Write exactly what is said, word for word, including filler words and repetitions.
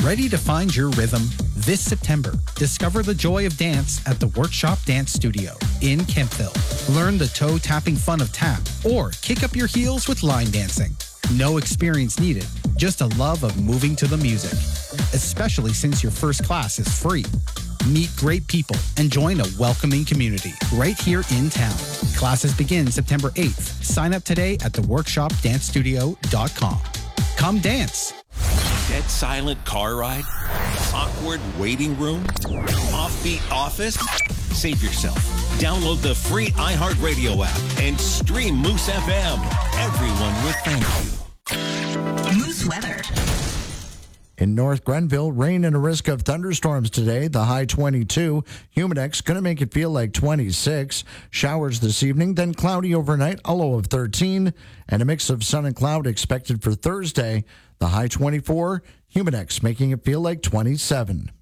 Ready to find your rhythm? This September, discover the joy of dance at the Workshop Dance Studio in Kempville. Learn the toe-tapping fun of tap or kick up your heels with line dancing. No experience needed, just a love of moving to the music, especially since your first class is free. Meet great people and join a welcoming community right here in town. Classes begin September eighth. Sign up today at the workshop dance studio dot com. Come dance. Dead silent car ride? Awkward waiting room? Offbeat office? Save yourself. Download the free iHeartRadio app and stream Moose F M. Everyone will thank you. Moose weather. In North Grenville, rain and a risk of thunderstorms today. The high twenty-two. Humidex going to make it feel like twenty-six. Showers this evening, then cloudy overnight, a low of thirteen. And a mix of sun and cloud expected for Thursday. The high twenty-four. Humidex making it feel like twenty-seven.